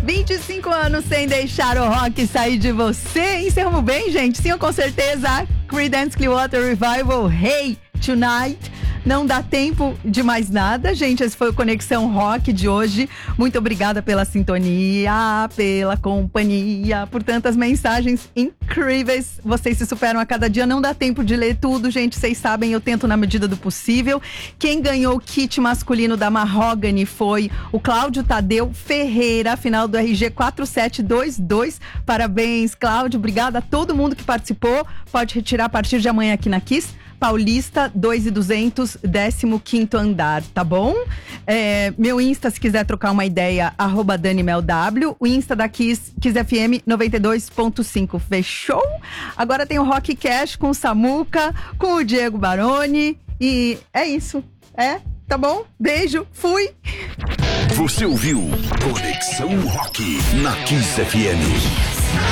25 anos sem deixar o rock sair de você. Encerramos bem, gente? Sim, com certeza. Creedence Clearwater Revival, Hey Tonight. Não dá tempo de mais nada, gente. Esse foi o Conexão Rock de hoje. Muito obrigada pela sintonia, pela companhia, por tantas mensagens incríveis. Vocês se superam a cada dia. Não dá tempo de ler tudo, gente. Vocês sabem, eu tento na medida do possível. Quem ganhou o kit masculino da Mahogany foi o Cláudio Tadeu Ferreira, final do RG 4722. Parabéns, Cláudio. Obrigada a todo mundo que participou. Pode retirar a partir de amanhã aqui na Kiss. Paulista 2200, 15º andar, tá bom? Meu Insta, se quiser trocar uma ideia, @DaniMelW. O Insta da Kiss FM 92.5, fechou? Agora tem o Rock Cash com o Samuca, com o Diego Baroni. E é isso, tá bom? Beijo, fui! Você ouviu Conexão Rock na Kiss FM.